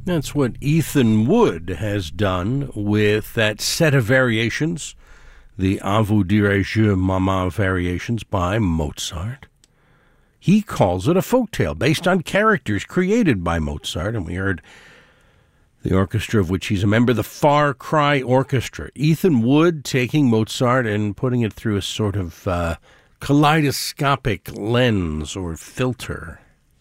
That's what Ethan Wood has done with that set of variations, the A vous dirai-je Mama variations by Mozart. He calls it a folktale based on characters created by Mozart, and we heard the orchestra of which he's a member, the Far Cry Orchestra. Ethan Wood taking Mozart and putting it through a sort of kaleidoscopic lens or filter.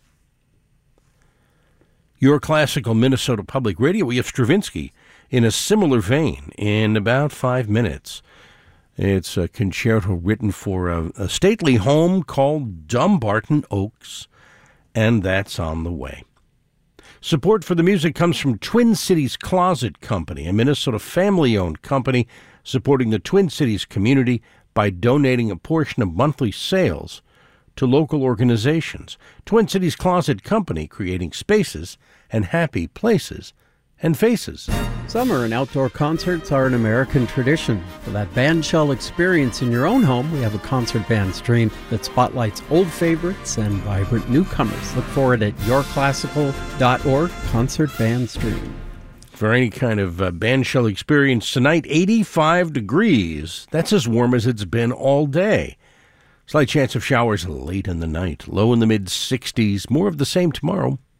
Your classical Minnesota Public Radio, we have Stravinsky in a similar vein in about 5 minutes. It's a concerto written for a stately home called Dumbarton Oaks, and that's on the way. Support for the music comes from Twin Cities Closet Company, a Minnesota family-owned company supporting the Twin Cities community by donating a portion of monthly sales to local organizations. Twin Cities Closet Company, creating spaces and happy places and faces. Summer and outdoor concerts are an American tradition. For that bandshell experience in your own home, we have a concert band stream that spotlights old favorites and vibrant newcomers. Look for it at yourclassical.org, concert band stream. For any kind of bandshell experience tonight, 85 degrees. That's as warm as it's been all day. Slight chance of showers late in the night. Low in the mid-60s. More of the same tomorrow.